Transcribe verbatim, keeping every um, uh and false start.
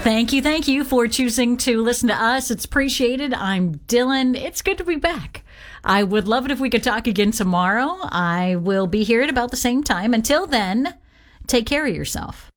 Thank you, thank you for choosing to listen to us. It's appreciated. I'm Dylan. It's good to be back. I would love it if we could talk again tomorrow. I will be here at about the same time. Until then, take care of yourself.